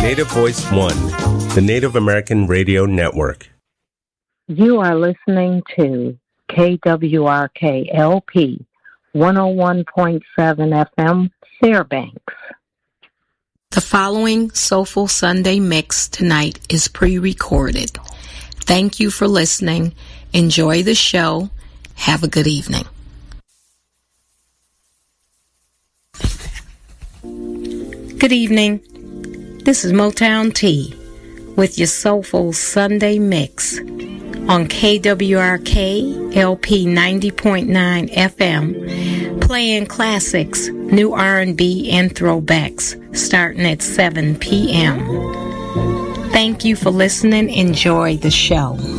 Native Voice One, the Native American Radio Network. You are listening to KWRK-LP 101.7 FM, Fairbanks. The following Soulful Sunday mix tonight is pre-recorded. Thank you for listening. Enjoy the show. Have a good evening. Good evening. This is Motown T with your Soulful Sunday mix on KWRK LP 90.9 FM, playing classics, new R&B, and throwbacks starting at 7 p.m. Thank you for listening. Enjoy the show.